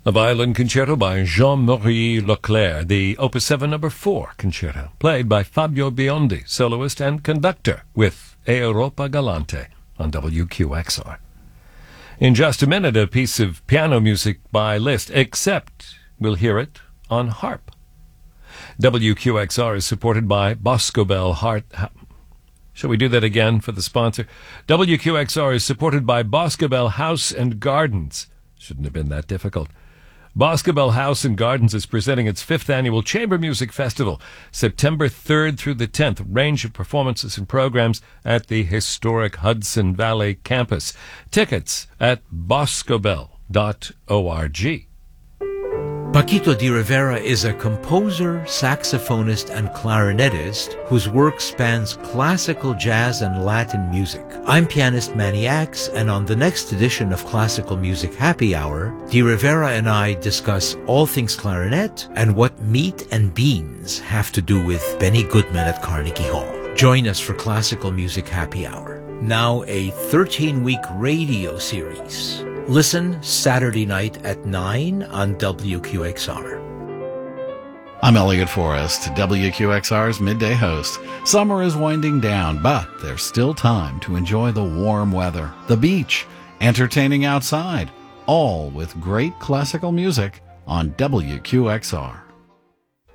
A violin concerto by Jean-Marie Leclerc, the Opus 7 No. 4 concerto, played by Fabio Biondi, soloist and conductor, with Europa Galante on WQXR. In just a minute, a piece of piano music by Liszt, except we'll hear it on harp. WQXR is supported by Boscobel Heart. Shall we do that again for the sponsor? WQXR is supported by Boscobel House and Gardens. Shouldn't have been that difficult. Boscobel House and Gardens is presenting its 5th annual Chamber Music Festival, September 3rd through the 10th. A range of performances and programs at the historic Hudson Valley campus. Tickets at boscobel.org. Paquito de Rivera is a composer, saxophonist, and clarinetist whose work spans classical, jazz, and Latin music. I'm pianist Manny Axe, and on the next edition of Classical Music Happy Hour, de Rivera and I discuss all things clarinet and what meat and beans have to do with Benny Goodman at Carnegie Hall. Join us for Classical Music Happy Hour, now a 13-week radio series. Listen Saturday night at 9 on WQXR. I'm Elliot Forrest, WQXR's midday host. Summer is winding down, but there's still time to enjoy the warm weather, the beach, entertaining outside, all with great classical music on WQXR.